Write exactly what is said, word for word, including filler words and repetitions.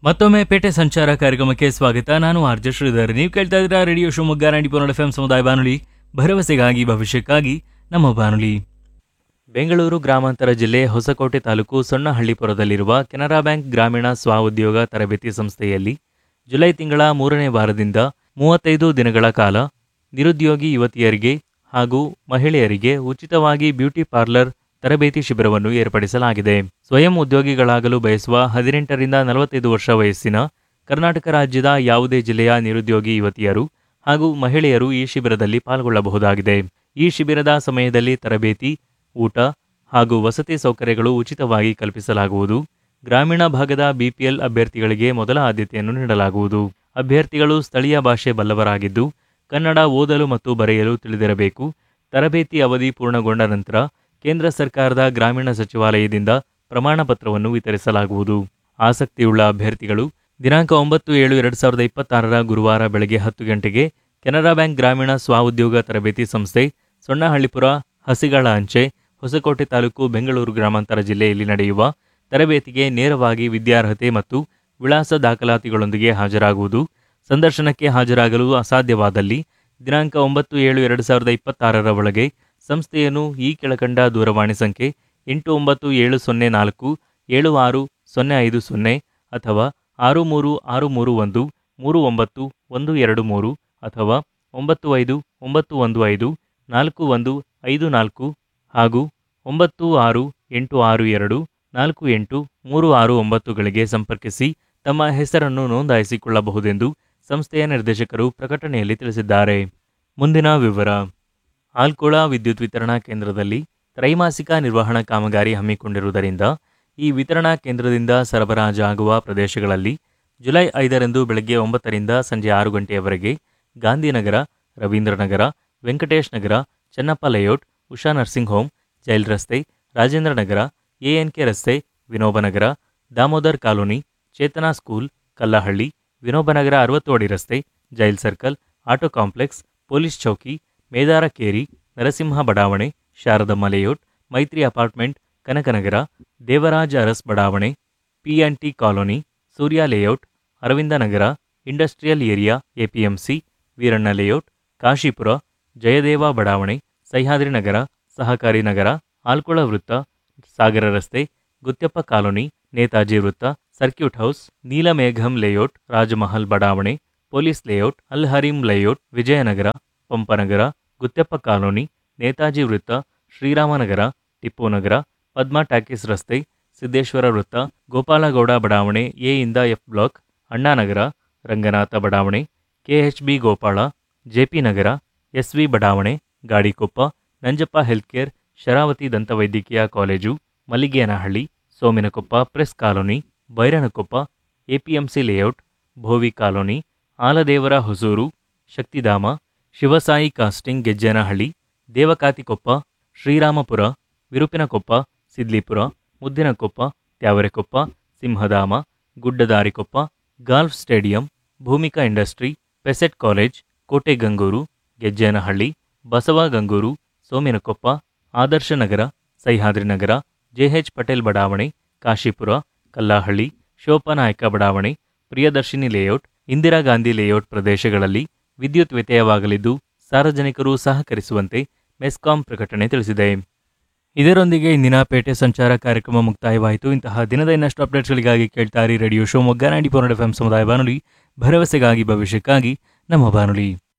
ಮತ್ತೊಮ್ಮೆ ಪೇಟೆ ಸಂಚಾರ ಕಾರ್ಯಕ್ರಮಕ್ಕೆ ಸ್ವಾಗತ. ನಾನು ಆರ್ಜ ಶ್ರೀಧರ್. ನೀವು ಕೇಳ್ತಾ ಇದ್ದೀರಾ radio Shivamogga ninety point F M ಸಮುದಾಯ ಬಾನುಲಿ, ಭರವಸೆಗಾಗಿ ಭವಿಷ್ಯಕ್ಕಾಗಿ ನಮ್ಮ ಬಾನುಲಿ. ಬೆಂಗಳೂರು ಗ್ರಾಮಾಂತರ ಜಿಲ್ಲೆ ಹೊಸಕೋಟೆ ತಾಲೂಕು ಸೊಣ್ಣಹಳ್ಳಿಪುರದಲ್ಲಿರುವ ಕೆನರಾ ಬ್ಯಾಂಕ್ ಗ್ರಾಮೀಣ ಸ್ವಉದ್ಯೋಗ ತರಬೇತಿ ಸಂಸ್ಥೆಯಲ್ಲಿ ಜುಲೈ ತಿಂಗಳ ಮೂರನೇ ವಾರದಿಂದ ಮೂವತ್ತೈದು ದಿನಗಳ ಕಾಲ ನಿರುದ್ಯೋಗಿ ಯುವತಿಯರಿಗೆ ಹಾಗೂ ಮಹಿಳೆಯರಿಗೆ ಉಚಿತವಾಗಿ ಬ್ಯೂಟಿ ಪಾರ್ಲರ್ ತರಬೇತಿ ಶಿಬಿರವನ್ನು ಏರ್ಪಡಿಸಲಾಗಿದೆ. ಸ್ವಯಂ ಉದ್ಯೋಗಿಗಳಾಗಲು ಬಯಸುವ ಹದಿನೆಂಟರಿಂದ ನಲವತ್ತೈದು ವರ್ಷ ವಯಸ್ಸಿನ ಕರ್ನಾಟಕ ರಾಜ್ಯದ ಯಾವುದೇ ಜಿಲ್ಲೆಯ ನಿರುದ್ಯೋಗಿ ಯುವತಿಯರು ಹಾಗೂ ಮಹಿಳೆಯರು ಈ ಶಿಬಿರದಲ್ಲಿ ಪಾಲ್ಗೊಳ್ಳಬಹುದಾಗಿದೆ. ಈ ಶಿಬಿರದ ಸಮಯದಲ್ಲಿ ತರಬೇತಿ, ಊಟ ಹಾಗೂ ವಸತಿ ಸೌಕರ್ಯಗಳು ಉಚಿತವಾಗಿ ಕಲ್ಪಿಸಲಾಗುವುದು. ಗ್ರಾಮೀಣ ಭಾಗದ ಬಿಪಿಎಲ್ ಅಭ್ಯರ್ಥಿಗಳಿಗೆ ಮೊದಲ ಆದ್ಯತೆಯನ್ನು ನೀಡಲಾಗುವುದು. ಅಭ್ಯರ್ಥಿಗಳು ಸ್ಥಳೀಯ ಭಾಷೆ ಬಲ್ಲವರಾಗಿದ್ದು ಕನ್ನಡ ಓದಲು ಮತ್ತು ಬರೆಯಲು ತಿಳಿದಿರಬೇಕು. ತರಬೇತಿ ಅವಧಿ ಪೂರ್ಣಗೊಂಡ ನಂತರ ಕೇಂದ್ರ ಸರ್ಕಾರದ ಗ್ರಾಮೀಣ ಸಚಿವಾಲಯದಿಂದ ಪ್ರಮಾಣ ಪತ್ರವನ್ನು ವಿತರಿಸಲಾಗುವುದು. ಆಸಕ್ತಿಯುಳ್ಳ ಅಭ್ಯರ್ಥಿಗಳು ದಿನಾಂಕ ಒಂಬತ್ತು ಏಳು ಎರಡು ಸಾವಿರದ ಇಪ್ಪತ್ತಾರರ ಗುರುವಾರ ಬೆಳಗ್ಗೆ ಹತ್ತು ಗಂಟೆಗೆ ಕೆನರಾ ಬ್ಯಾಂಕ್ ಗ್ರಾಮೀಣ ಸ್ವಉದ್ಯೋಗ ತರಬೇತಿ ಸಂಸ್ಥೆ, ಸೊಣ್ಣಹಳ್ಳಿಪುರ, ಹಸಿಗಳ ಅಂಚೆ, ಹೊಸಕೋಟೆ ತಾಲೂಕು, ಬೆಂಗಳೂರು ಗ್ರಾಮಾಂತರ ಜಿಲ್ಲೆಯಲ್ಲಿ ನಡೆಯುವ ತರಬೇತಿಗೆ ನೇರವಾಗಿ ವಿದ್ಯಾರ್ಹತೆ ಮತ್ತು ವಿಳಾಸ ದಾಖಲಾತಿಗಳೊಂದಿಗೆ ಹಾಜರಾಗುವುದು. ಸಂದರ್ಶನಕ್ಕೆ ಹಾಜರಾಗಲು ಅಸಾಧ್ಯವಾದಲ್ಲಿ ದಿನಾಂಕ ಒಂಬತ್ತು ಏಳು ಎರಡು ಸಾವಿರದ ಇಪ್ಪತ್ತಾರರ ಒಳಗೆ ಸಂಸ್ಥೆಯನ್ನು ಈ ಕೆಳಕಂಡ ದೂರವಾಣಿ ಸಂಖ್ಯೆ ಎಂಟು ಒಂಬತ್ತು ಏಳು ಸೊನ್ನೆ ನಾಲ್ಕು ಏಳು ಆರು ಸೊನ್ನೆ ಐದು ಸೊನ್ನೆ ಅಥವಾ ಆರು ಮೂರು ಆರು ಮೂರು ಒಂದು ಮೂರು ಒಂಬತ್ತು ಒಂದು ಎರಡು ಮೂರು ಅಥವಾ ಒಂಬತ್ತು ಐದು ಒಂಬತ್ತು ಒಂದು ಐದು ನಾಲ್ಕು ಒಂದು ಐದು ನಾಲ್ಕು ಹಾಗೂ ಒಂಬತ್ತು ಆರು ಎಂಟು ಆರು ಎರಡು ನಾಲ್ಕು ಎಂಟು ಮೂರು ಆರು ಒಂಬತ್ತುಗಳಿಗೆ ಸಂಪರ್ಕಿಸಿ ತಮ್ಮ ಹೆಸರನ್ನು ನೋಂದಾಯಿಸಿಕೊಳ್ಳಬಹುದೆಂದು ಸಂಸ್ಥೆಯ ನಿರ್ದೇಶಕರು ಪ್ರಕಟಣೆಯಲ್ಲಿ ತಿಳಿಸಿದ್ದಾರೆ. ಮುಂದಿನ ವಿವರ. ಆಲ್ಕೋಳ ವಿದ್ಯುತ್ ವಿತರಣಾ ಕೇಂದ್ರದಲ್ಲಿ ತ್ರೈಮಾಸಿಕ ನಿರ್ವಹಣಾ ಕಾಮಗಾರಿ ಹಮ್ಮಿಕೊಂಡಿರುವುದರಿಂದ ಈ ವಿತರಣಾ ಕೇಂದ್ರದಿಂದ ಸರಬರಾಜಾಗುವ ಪ್ರದೇಶಗಳಲ್ಲಿ ಜುಲೈ ಐದರಂದು ಬೆಳಗ್ಗೆ ಒಂಬತ್ತರಿಂದ ಸಂಜೆ ಆರು ಗಂಟೆಯವರೆಗೆ ಗಾಂಧಿನಗರ, ರವೀಂದ್ರನಗರ, ವೆಂಕಟೇಶ್ ನಗರ, Chennappa layout, Usha nursing home, jail ರಸ್ತೆ, ರಾಜೇಂದ್ರ ನಗರ, ಎಎನ್ಕೆ ರಸ್ತೆ, ವಿನೋಬನಗರ, ದಾಮೋದರ್ ಕಾಲೋನಿ, ಚೇತನಾ ಸ್ಕೂಲ್, ಕಲ್ಲಹಳ್ಳಿ, ವಿನೋಬನಗರ ಅರವತ್ತು ಅಡಿ ರಸ್ತೆ, jail circle, auto complex, police ಚೌಕಿ, ಮೇದಾರ ಕೇರಿ, ನರಸಿಂಹ ಬಡಾವಣೆ, ಶಾರದಮ್ಮ ಲೇಔಟ್, ಮೈತ್ರಿ ಅಪಾರ್ಟ್ಮೆಂಟ್, ಕನಕನಗರ, ದೇವರಾಜ ಅರಸ್ ಬಡಾವಣೆ, P and T colony, Surya layout, Arvind Nagar, industrial area, APMC, Veeranna layout, Kashipura, Jayadeva ಬಡಾವಣೆ, ಸಹ್ಯಾದ್ರಿ ನಗರ, ಸಹಕಾರಿ ನಗರ, ಆಲ್ಕೋಳ ವೃತ್ತ, ಸಾಗರ ರಸ್ತೆ, ಗುತ್ಯಪ್ಪ ಕಾಲೋನಿ, ನೇತಾಜಿ ವೃತ್ತ, ಸರ್ಕ್ಯೂಟ್ ಹೌಸ್, ನೀಲಮೇಘಂ ಲೇಔಟ್, ರಾಜಮಹಲ್ ಬಡಾವಣೆ, ಪೊಲೀಸ್ ಲೇಔಟ್, ಅಲ್ ಹರೀಂ ಲೇಔಟ್, ವಿಜಯನಗರ, ಪಂಪನಗರ, ಗುತ್ಯಪ್ಪ ಕಾಲೋನಿ, ನೇತಾಜಿ ವೃತ್ತ, ಶ್ರೀರಾಮನಗರ, ಟಿಪ್ಪು ನಗರ, ಪದ್ಮಾ ಟಾಕೀಸ್ ರಸ್ತೆ, ಸಿದ್ದೇಶ್ವರ ವೃತ್ತ, ಗೋಪಾಲಗೌಡ ಬಡಾವಣೆ ಎ ಇಂದ ಎಫ್ ಬ್ಲಾಕ್, ಅಣ್ಣಾನಗರ, ರಂಗನಾಥ ಬಡಾವಣೆ, ಕೆಎಚ್ಬಿ ಗೋಪಾಳ, ಜೆಪಿ ನಗರ, ಎಸ್ವಿ ಬಡಾವಣೆ, Gadikoppa, Nanjappa healthcare, Sharavati ದಂತವೈದ್ಯಕೀಯ college, Malligenahalli, Sominakoppa press colony, Bairanakoppa, APMC layout, Bhovi colony, ಆಲದೇವರ Hosur, Shaktidhama, Shivasai casting Gejjenahalli, ದೇವಕಾತಿಕೊಪ್ಪ, Srirampura, Virupinakoppa, Sidlipura, Muddinakoppa, Tyavarekoppa, Simhadhama, ಗುಡ್ಡದಾರಿಕೊಪ್ಪ, golf stadium, Bhoomika industry, PESIT college, Kotegangur, Gejjenahalli, ಬಸವಗಂಗೂರು, Sominakoppa, ಆದರ್ಶ ನಗರ, ಸಹ್ಯಾದ್ರಿ ನಗರ, ಜೆಎಚ್ ಪಟೇಲ್ ಬಡಾವಣೆ, ಕಾಶಿಪುರ, ಕಲ್ಲಹಳ್ಳಿ, ಶಿವಪ್ಪನಾಯಕ ಬಡಾವಣೆ, ಪ್ರಿಯದರ್ಶಿನಿ ಲೇಔಟ್, ಇಂದಿರಾ ಗಾಂಧಿ ಲೇಔಟ್ ಪ್ರದೇಶಗಳಲ್ಲಿ ವಿದ್ಯುತ್ ವ್ಯತ್ಯಯವಾಗಲಿದ್ದು ಸಾರ್ವಜನಿಕರು ಸಹಕರಿಸುವಂತೆ ಮೆಸ್ಕಾಂ ಪ್ರಕಟಣೆ ತಿಳಿಸಿದೆ. ಇದರೊಂದಿಗೆ ಇಂದಿನ ಪೇಟೆ ಸಂಚಾರ ಕಾರ್ಯಕ್ರಮ ಮುಕ್ತಾಯವಾಯಿತು. ಇಂತಹ ದಿನದ ಇನ್ನಷ್ಟು ಅಪ್ಡೇಟ್ಸ್ಗಳಿಗಾಗಿ ಕೇಳ್ತಾರಿ radio Shivamogga ninety point F M ಸಮುದಾಯ ಬಾನುಲಿ, ಭರವಸೆಗಾಗಿ ಭವಿಷ್ಯಕ್ಕಾಗಿ ನಮ್ಮ ಬಾನುಲಿ.